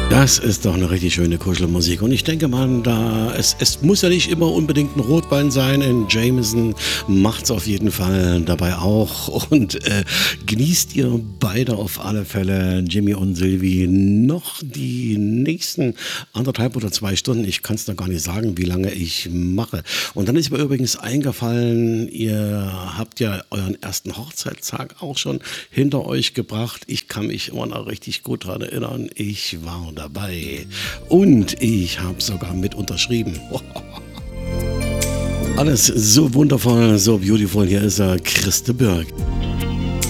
Das ist doch eine richtig schöne Kuschelmusik und ich denke mal, es muss ja nicht immer unbedingt ein Rotwein sein. In Jameson macht's auf jeden Fall dabei auch und, genießt ihr beide auf alle Fälle, Jimmy und Sylvie, noch die nächsten 1,5 oder 2 Stunden. Ich kann's noch gar nicht sagen, wie lange ich mache. Und dann ist mir übrigens eingefallen, ihr habt ja euren ersten Hochzeitstag auch schon hinter euch gebracht. Ich kann mich immer noch richtig gut dran erinnern. Ich war dabei und ich habe sogar mit unterschrieben. Alles so wundervoll, so beautiful. Hier ist er, Christe Birk.